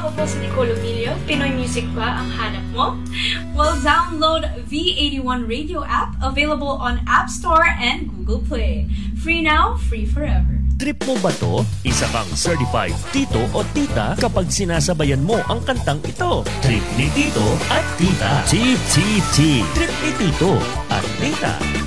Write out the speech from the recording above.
Ako po si Nicole Emilio. Pinoy music ba ang hanap mo? Well, download V81 Radio app, available on App Store and Google Play. Free now, free forever. Trip mo ba to? Isa kang certified tito o tita kapag sinasabayan mo ang kantang ito. Trip ni tito at tita. TTT. Trip ni tito at tita.